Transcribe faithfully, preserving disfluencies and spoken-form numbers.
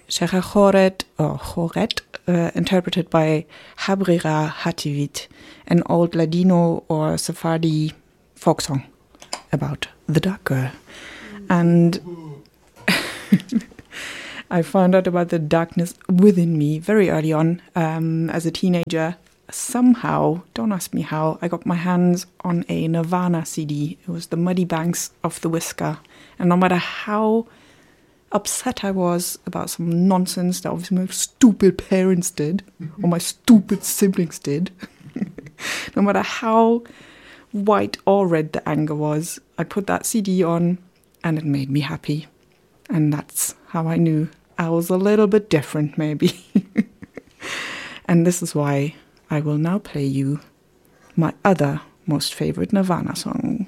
Shechachoret, or Choret, uh, interpreted by Habrira Hativit, an old Ladino or Sephardi folk song about the dark girl. And I found out about the darkness within me very early on. Um, as a teenager, somehow, don't ask me how, I got my hands on a Nirvana C D. It was The Muddy Banks of the Whisker. And no matter how upset I was about some nonsense that obviously my stupid parents did, or my stupid siblings did, no matter how white or red the anger was, I put that C D on and it made me happy. And that's how I knew I was a little bit different, maybe. And this is why I will now play you my other most favorite Nirvana song.